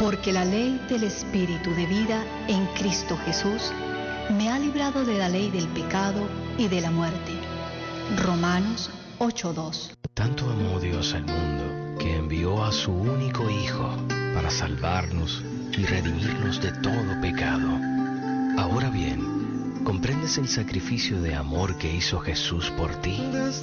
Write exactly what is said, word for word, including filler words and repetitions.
Porque la ley del Espíritu de vida en Cristo Jesús me ha librado de la ley del pecado y de la muerte. Romanos ocho dos. Tanto amó Dios al mundo que envió a su único Hijo para salvarnos y redimirnos de todo pecado. Ahora bien, ¿comprendes el sacrificio de amor que hizo Jesús por ti?